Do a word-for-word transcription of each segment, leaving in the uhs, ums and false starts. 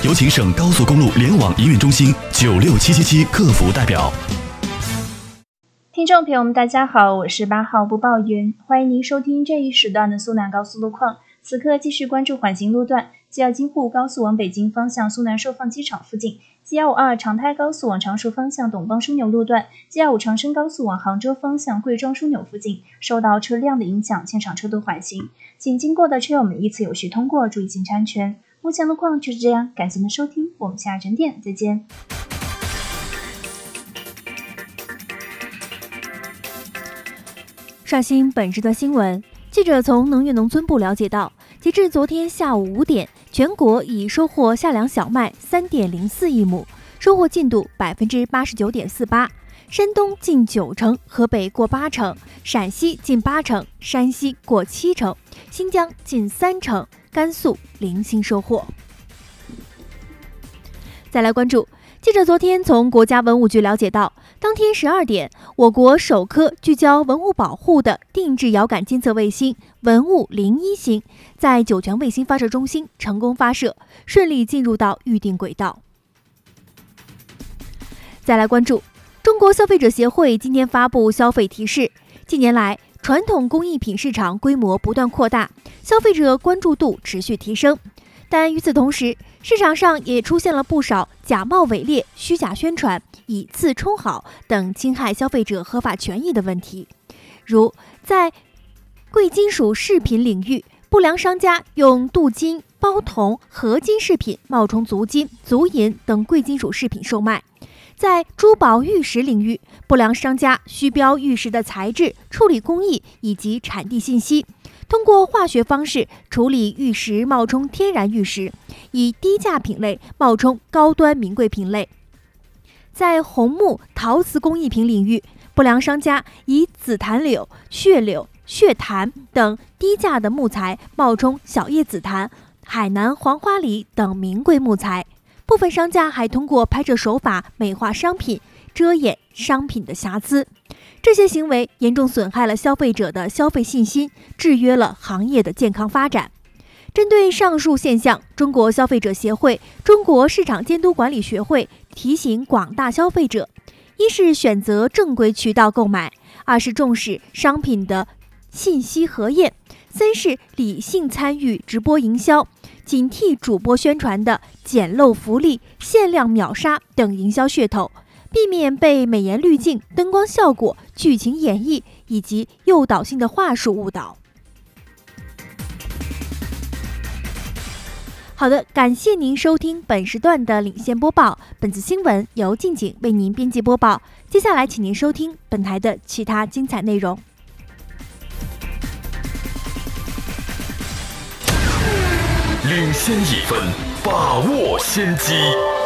有请省高速公路联网营运中心九六七七七客服代表。 听众朋友们，大家好，我是八号播报员，欢迎您收听这一时段的苏南高速路况。此刻继续关注缓行路段，G 二京沪高速往北京方向苏南收放机场附近 ，G 一五二长泰高速往常熟方向董邦枢纽路段 ，G 二五长深高速往杭州方向贵庄枢纽附近，受到车辆的影响，现场车多缓行，请经过的车友们依次有序通过，注意行车安全。目前路况就是这样，感谢您的收听，我们下整点再见。 刷新本时段新闻，记者从能源农村部了解到，截至昨天下午五点，全国已收获夏粮小麦 三点零四亿亩，收获进度 百分之八十九点四八， 山东近九成，河北过八成，陕西近八成，山西过七成，新疆近三成，甘肃零星收获。再来关注，记者昨天从国家文物局了解到，当天十二点，我国首颗聚焦文物保护的定制遥感监测卫星文物零一星在酒泉卫星发射中心成功发射，顺利进入到预定轨道。再来关注，中国消费者协会今天发布消费提示，近年来传统工艺品市场规模不断扩大，消费者关注度持续提升，但与此同时，市场上也出现了不少假冒伪劣、虚假宣传、以次充好等侵害消费者合法权益的问题。如在贵金属饰品领域，不良商家用镀金、包铜、合金饰品冒充足金、足银等贵金属饰品售卖；在珠宝玉石领域，不良商家虚标玉石的材质、处理工艺以及产地信息，通过化学方式处理玉石冒充天然玉石，以低价品类冒充高端名贵品类。在红木、陶瓷工艺品领域，不良商家以紫檀柳、血柳、血檀等低价的木材冒充小叶紫檀、海南黄花梨等名贵木材。部分商家还通过拍摄手法美化商品，遮掩商品的瑕疵。这些行为严重损害了消费者的消费信心，制约了行业的健康发展。针对上述现象，中国消费者协会、中国市场监督管理学会提醒广大消费者：一是选择正规渠道购买，二是重视商品的信息核验，三是理性参与直播营销，警惕主播宣传的捡漏福利、限量秒杀等营销噱头，避免被美颜滤镜、灯光效果、剧情演绎以及诱导性的话术误导。好的，感谢您收听本时段的领先播报。本次新闻由静景为您编辑播报。接下来，请您收听本台的其他精彩内容。 领先一分，把握先机。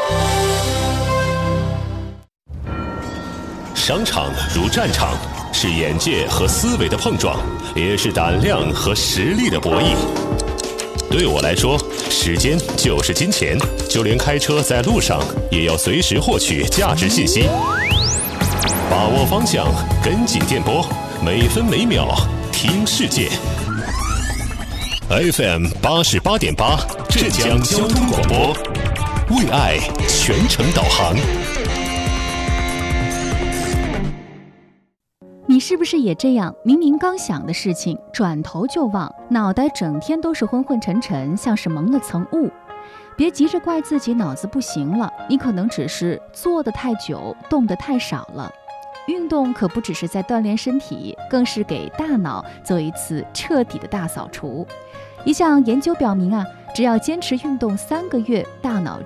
商场如战场，是眼界和思维的碰撞，也是胆量和实力的博弈。对我来说，时间就是金钱，就连开车在路上也要随时获取价值信息。把握方向，跟紧电波，每分每秒听世界。F M 八十八点八，浙江交通广播，为爱全程导航。 你是不是也这样？明明刚想的事情，转头就忘，脑袋整天都是昏昏沉沉，像是蒙了层雾。别急着怪自己脑子不行了，你可能只是坐得太久，动得太少了。运动可不只是在锻炼身体，更是给大脑做一次彻底的大扫除。一项研究表明啊，只要坚持运动三个月，大脑